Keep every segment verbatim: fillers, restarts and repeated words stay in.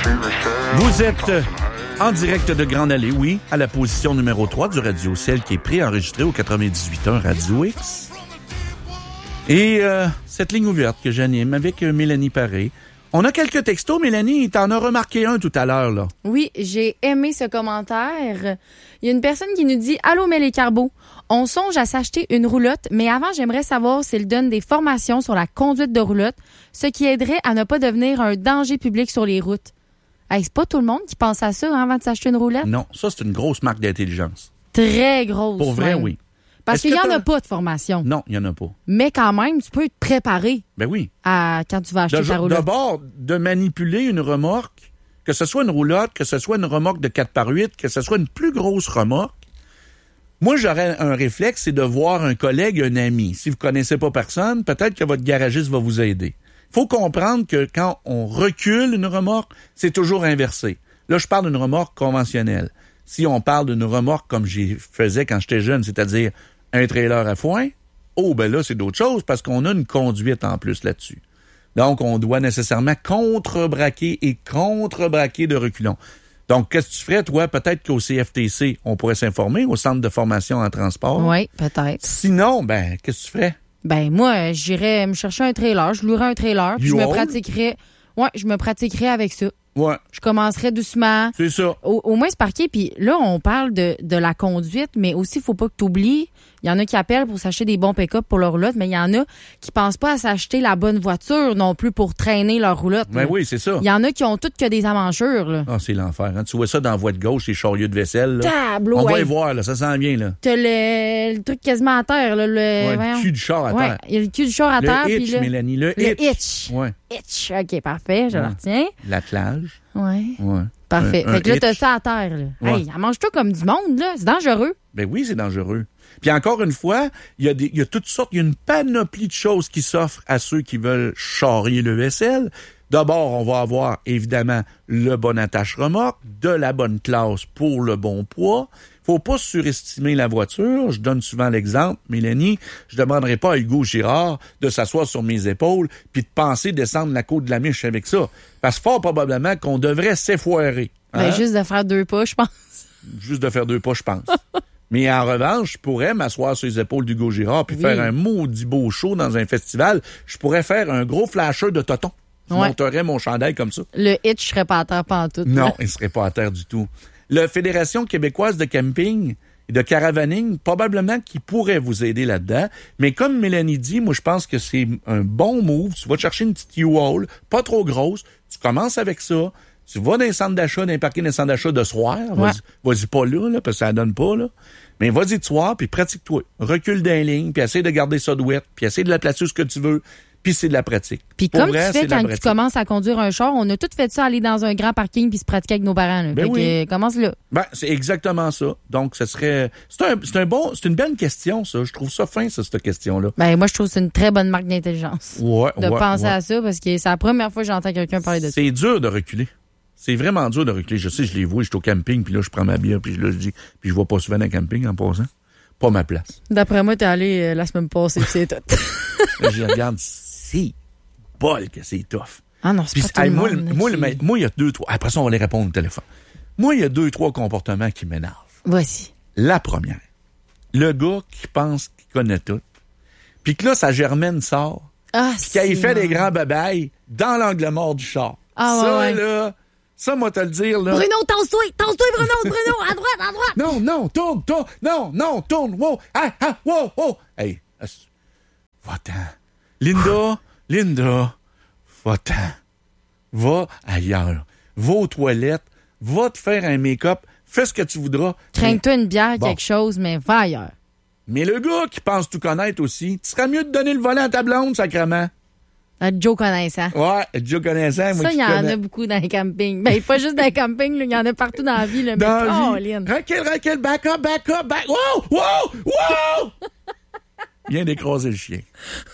Vous êtes en direct de Grande Allée, oui, à la position numéro trois du Radio Ciel qui est pré-enregistré au quatre-vingt-dix-huit point un Radio X. Et euh, cette ligne ouverte que j'anime avec euh, Mélanie Paré. On a quelques textos, Mélanie, t'en as remarqué un tout à l'heure, là. Oui, j'ai aimé ce commentaire. Il y a une personne qui nous dit « Allô, Mel et Carbo, on songe à s'acheter une roulotte, mais avant, j'aimerais savoir s'il donne des formations sur la conduite de roulotte, ce qui aiderait à ne pas devenir un danger public sur les routes. » Hey, c'est pas tout le monde qui pense à ça hein, avant de s'acheter une roulette? Non, ça, c'est une grosse marque d'intelligence. Très grosse. Pour vrai, même. oui. Parce Est-ce qu'il n'y que en t'as... a pas de formation. Non, il n'y en a pas. Mais quand même, tu peux te préparer. Ben oui. À, quand tu vas acheter de, ta roulotte. D'abord, de manipuler une remorque, que ce soit une roulotte, que ce soit une remorque de quatre par huit, que ce soit une plus grosse remorque. Moi, j'aurais un réflexe, c'est de voir un collègue, un ami. Si vous connaissez pas personne, peut-être que votre garagiste va vous aider. Il faut comprendre que quand on recule une remorque, c'est toujours inversé. Là, je parle d'une remorque conventionnelle. Si on parle d'une remorque comme j'y faisais quand j'étais jeune, c'est-à-dire un trailer à foin, oh, ben là, c'est d'autres choses parce qu'on a une conduite en plus là-dessus. Donc, on doit nécessairement contrebraquer et contrebraquer de reculons. Donc, qu'est-ce que tu ferais, toi? Peut-être qu'au C F T C, on pourrait s'informer, au Centre de formation en transport. Oui, peut-être. Sinon, ben, qu'est-ce que tu ferais? Ben, moi, j'irais me chercher un trailer, je louerais un trailer, puis je me pratiquerais. Ouais, je me pratiquerais avec ça. Ouais. Je commencerais doucement. C'est ça. Au, au moins se parquer. Puis là, on parle de, de la conduite, mais aussi, il faut pas que tu oublies. Il y en a qui appellent pour s'acheter des bons pick-up pour leur roulotte, mais il y en a qui pensent pas à s'acheter la bonne voiture non plus pour traîner leur roulotte. Ben là. Oui, c'est ça. Il y en a qui ont toutes que des amanchures. Là. Ah, c'est l'enfer. Hein? Tu vois ça dans la voie de gauche, les chariots de vaisselle. Là. Tableau, on ouais. va y voir, là, ça s'en vient. Là. T'as le, le truc quasiment à terre. Là, le, ouais, le cul du char à ouais, terre. Il y a le cul du char à le terre. Hitch, le, Mélanie, le, le hitch. Le hitch. Ouais. Hitch. OK, parfait, je ouais. le retiens. L'attelage. Oui. Ouais. Parfait. Un, fait un que là, hitch. t'as ça à terre. Là. Ouais. Hey, mange-toi comme du monde, là. C'est dangereux. Ben oui, c'est dangereux. Puis encore une fois, il y a des, il y a toutes sortes, il y a une panoplie de choses qui s'offrent à ceux qui veulent charrier le vaisselle. D'abord, on va avoir évidemment le bon attache-remorque, de la bonne classe pour le bon poids. Faut pas surestimer la voiture. Je donne souvent l'exemple, Mélanie, je demanderai pas à Hugo Girard de s'asseoir sur mes épaules puis de penser descendre la côte de la Miche avec ça. Parce que fort probablement qu'on devrait s'effoirer. Hein? Ben, juste de faire deux pas, je pense. Juste de faire deux pas, je pense. Mais en revanche, je pourrais m'asseoir sur les épaules d'Hugo Girard puis oui. faire un maudit beau show dans un festival. Je pourrais faire un gros flasher de toton. Je ouais. monterais mon chandail comme ça. Le hitch, je serais pas à terre pantoute. Non, il serait pas à terre du tout. La Fédération québécoise de camping et de caravaning, probablement qui pourrait vous aider là-dedans. Mais comme Mélanie dit, moi, je pense que c'est un bon move. Tu vas te chercher une petite U-Haul, pas trop grosse. Tu commences avec ça. Tu vas dans les centres d'achat, dans les parkings des centres d'achat de soir. Ouais. Vas-y, vas-y pas là, là, parce que ça donne pas, là. Mais vas-y de soir, puis pratique-toi. Recule dans les lignes, puis essaie de garder ça douette, puis essaie de la placer où ce que tu veux. Puis c'est de la pratique. Puis comme vrai, tu fais quand tu commences à conduire un char, on a tout fait ça, aller dans un grand parking puis se pratiquer avec nos parents. Là. Ben fait oui. que, commence là. Ben, c'est exactement ça. Donc, ce serait... C'est un, c'est un bon... C'est une belle question, ça. Je trouve ça fin, ça, cette question-là. Ben, moi, je trouve que c'est une très bonne marque d'intelligence. Ouais, de ouais, penser ouais. à ça, parce que c'est la première fois que j'entends quelqu'un parler de ça. C'est dur de reculer. C'est vraiment dur de reculer. Je sais, je l'ai voué, je suis au camping, puis là, je prends ma bière, puis là, je dis... Puis je vois pas souvent dans le camping, en passant. Pas ma place. D'après moi, t'es allé euh, la semaine passée, puis c'est tout. Là, je regarde, si... bol que c'est tough. Ah non, c'est Puis, pas tout hey, le moi, monde. Moi, qui... moi, moi, il y a deux, trois... Après ça, on va les répondre au téléphone. Moi, il y a deux, trois comportements qui m'énervent. Voici. La première. Le gars qui pense qu'il connaît tout. Puis que là, sa germaine sort. Ah, puis qu'il fait des grands babayes dans l'angle mort du char. Ah, ça, ouais, ouais. là... Ça, moi, te le dire, là... Bruno, tasse-toi! Tasse-toi, Bruno! Bruno! À droite, à droite! Non, non, tourne, tourne! Non, non, tourne! Wow! Ah, ah, wow, wow! Hey, va-t'en. Linda, Linda, va-t'en. Va ailleurs. Va aux toilettes. Va te faire un make-up. Fais ce que tu voudras. Crains-toi une bière, bon. quelque chose, mais va ailleurs. Mais le gars qui pense tout connaître aussi, tu serais mieux de donner le volant à ta blonde, sacrément. Un Joe connaissant. Ouais, Joe connaissant. Moi ça, il y en connais. a beaucoup dans les campings. Ben, pas juste dans les campings, il y en a partout dans la vie. Là, dans mais la oh, vie. Lynn. Recule, recule, back up, back up, back... Wow, wow, wow! Viens d'écraser le chien.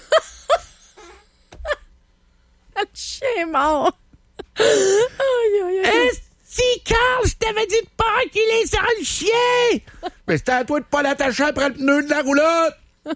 Le chien est mort. Aïe, aïe, aïe. Esti, Carl, je t'avais dit de pas qu'il est sur le chien! Mais c'était à toi de pas l'attacher après le pneu de la roulotte!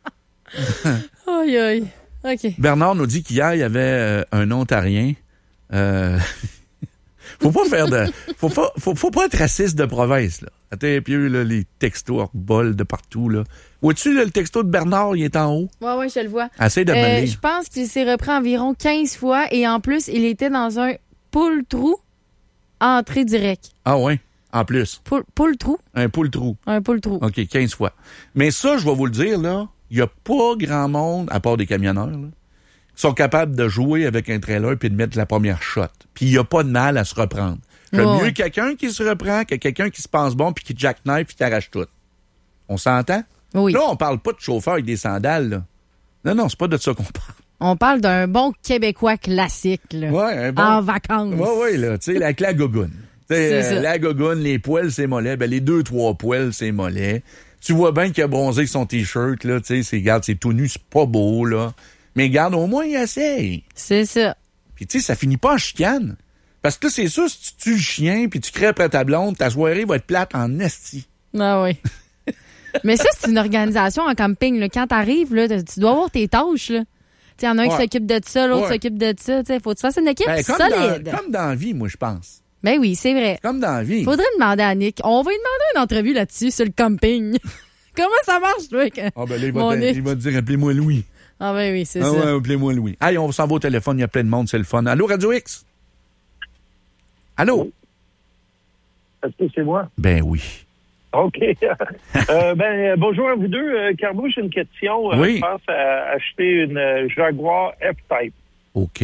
Aïe, aïe. OK. Bernard nous dit qu'hier, il y avait euh, un Ontarien Euh... faut pas faire de... Faut pas, faut, faut pas être raciste de province, là. Attends, puis là, les textos bol de partout, là. Vois-tu, là, le texto de Bernard, il est en haut? Ouais, ouais, je le vois. Essaye de me Euh, lire. je pense qu'il s'est repris environ quinze fois et en plus, il était dans un poule-trou entrée direct. Ah ouais, en plus. Poule- Poule-trou? Un poule-trou. Un poule-trou. OK, quinze fois. Mais ça, je vais vous le dire, là, il n'y a pas grand monde, à part des camionneurs, là, qui sont capables de jouer avec un trailer puis de mettre la première shot. Puis il n'y a pas de mal à se reprendre. J'aime Ouais. mieux quelqu'un qui se reprend que quelqu'un qui se pense bon puis qui jackknife puis qui arrache tout. On s'entend? Oui. Là, on parle pas de chauffeur avec des sandales, là. Non, non, c'est pas de ça qu'on parle. On parle d'un bon Québécois classique, là. Ouais, un bon... En vacances. Ouais, ouais, là, tu sais, avec la gogoune. Tu sais, C'est euh, ça. la gogoune, les poils, c'est mollet. Ben, les deux, trois poils, c'est mollet. Tu vois bien qu'il a bronzé avec son T-shirt, là, tu sais, c'est, regarde, c'est tout nu, c'est pas beau, là. Mais regarde, au moins, il essaye. C'est ça. Puis, tu sais, ça finit pas en chicane. Parce que là, c'est sûr, si tu tues le chien puis tu crées après ta blonde, ta soirée va être plate en esti. Ah oui. Mais ça, c'est une organisation en camping, là. Quand t'arrives, là, tu dois avoir tes tâches, là. Il y en a un Ouais. qui s'occupe de ça, l'autre Ouais. s'occupe de ça. Il faut que tu fasses une équipe Ben, comme, solide. dans, comme dans la vie, moi, je pense. Ben oui, c'est vrai. Comme dans la vie. Faudrait demander à Nick. On va lui demander une entrevue là-dessus, sur le camping. Comment ça marche, toi? que- Ah, ben là, il Mon va, te, Nick. il va te dire, appelez-moi Louis. Ah ben oui, c'est Ah ça. ouais, appelez-moi Louis. Allez, on s'en va au téléphone, il y a plein de monde, c'est le fun. Allô, Radio X? Allô? Est-ce que c'est moi? Ben oui. OK. euh, ben, bonjour à vous deux. Euh, Carbo, j'ai une question. Euh, Oui. Je pense à acheter une euh, Jaguar F-Type. OK.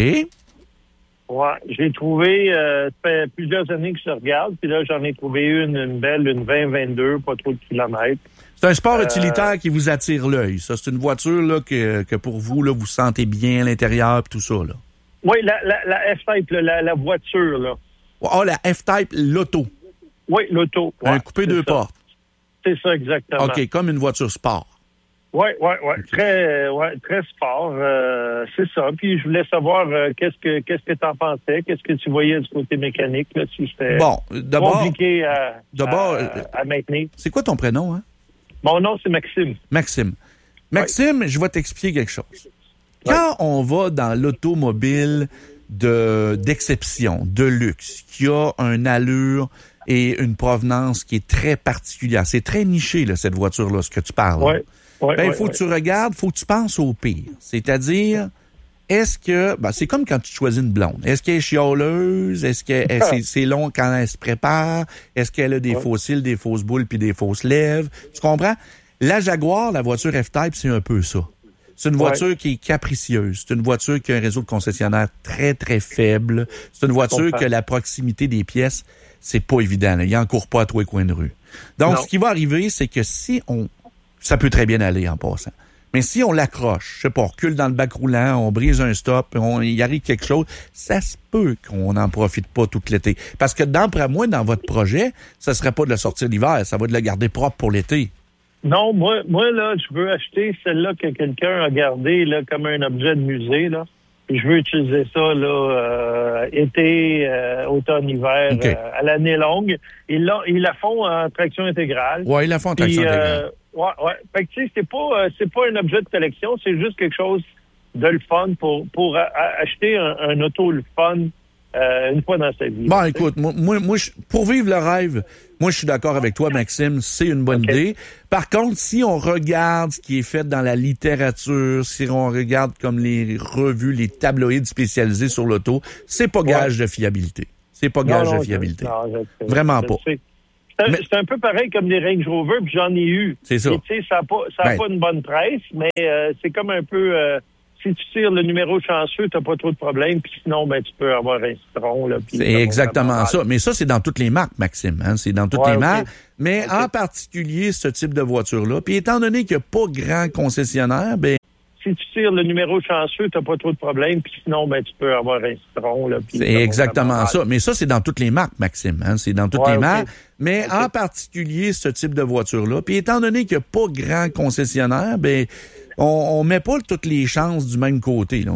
Ouais. J'ai trouvé, euh, ça fait plusieurs années que je regarde, puis là, j'en ai trouvé une, une belle, une vingt vingt-deux, pas trop de kilomètres. C'est un sport Euh, utilitaire qui vous attire l'œil. Ça, c'est une voiture là, que, que pour vous, là, vous sentez bien à l'intérieur et tout ça. Là. Oui, la, la, la F-Type, là, la, la voiture, là. Oh, la F-Type, l'auto. Oui, l'auto. un Ouais, coupé c'est deux ça. portes. C'est ça, exactement. OK, comme une voiture sport. Oui, oui, oui. Très, ouais, très sport. Euh, c'est ça. Puis je voulais savoir euh, qu'est-ce que qu'est-ce que tu en pensais, qu'est-ce que tu voyais du côté mécanique, là, si c'était Bon, d'abord, compliqué à, d'abord, à, euh, à maintenir. c'est quoi ton prénom, hein? Mon nom, c'est Maxime. Maxime. Maxime, je vais t'expliquer quelque chose. Quand on va dans l'automobile de d'exception, de luxe, qui a une allure et une provenance qui est très particulière, c'est très niché, là, cette voiture-là, ce que tu parles. Oui. Ouais, Ben, il ouais, faut ouais. que tu regardes, faut que tu penses au pire. C'est-à-dire, est-ce que, ben, c'est comme quand tu choisis une blonde. Est-ce qu'elle est chialeuse? Est-ce que elle- c'est, c'est long quand elle se prépare? Est-ce qu'elle a des Ouais. fossiles, des fausses boules puis des fausses lèvres? Tu comprends? La Jaguar, la voiture F-Type, c'est un peu ça. C'est une voiture Ouais. qui est capricieuse. C'est une voiture qui a un réseau de concessionnaires très, très faible. C'est une voiture comprends. que la proximité des pièces, c'est pas évident. Là. Il en court pas à tous les coins de rue. Donc, Non. ce qui va arriver, c'est que si on... Ça peut très bien aller en passant. Mais si on l'accroche, je sais pas, on recule dans le bac roulant, on brise un stop, on y arrive quelque chose, ça se peut qu'on n'en profite pas tout l'été. Parce que d'après moi, dans votre projet, ça serait pas de le sortir l'hiver, ça va de le garder propre pour l'été. Non, moi, moi, là, je veux acheter celle-là que quelqu'un a gardée là, comme un objet de musée, là. Puis je veux utiliser ça, là, euh, été, euh, automne, hiver, OK. euh, à l'année longue. Ils la, ils la font en traction intégrale. Ouais, ils la font en Puis, traction euh, intégrale. ouais, ouais. Fait que, tu sais, c'est pas, euh, c'est pas un objet de collection, c'est juste quelque chose de le fun pour, pour a- a- acheter un, un auto le fun euh, une fois dans sa vie. Bon, écoute, moi, moi, moi, je- pour vivre le rêve, moi, je suis d'accord avec toi, Maxime, c'est une bonne OK. idée. Par contre, si on regarde ce qui est fait dans la littérature, si on regarde comme les revues, les tabloïds spécialisés sur l'auto, c'est pas gage de fiabilité. C'est pas Non, gage non, de je- fiabilité. non, je sais, Vraiment je pas. sais. C'est un, Mais- c'est un peu pareil comme les Range Rover, puis j'en ai eu. C'est ça. Et, tu sais, ça n'a pas, ça a Ben- pas une bonne presse, mais euh, c'est comme un peu... euh, si tu tires le numéro chanceux, tu n'as pas trop de problèmes, puis sinon, ben tu peux avoir un citron. Là, puis ça C'est va exactement vraiment ça. mal. Mais ça, c'est dans toutes les marques, Maxime. Hein? C'est dans toutes Ouais, les ok. marques. Mais Ok. en particulier, ce type de voiture-là. Puis étant donné qu'il n'y a pas grand concessionnaire, ben Si tu tires le numéro chanceux, tu n'as pas trop de problèmes, puis sinon, ben tu peux avoir un citron. Là, puis ça c'est va exactement vraiment ça. mal. Mais ça, c'est dans toutes les marques, Maxime. Hein? C'est dans toutes Ouais, les ok. marques. Mais Ok. en particulier, ce type de voiture-là. Puis étant donné qu'il n'y a pas grand concessionnaire, ben on, on met pas toutes les chances du même côté. Là.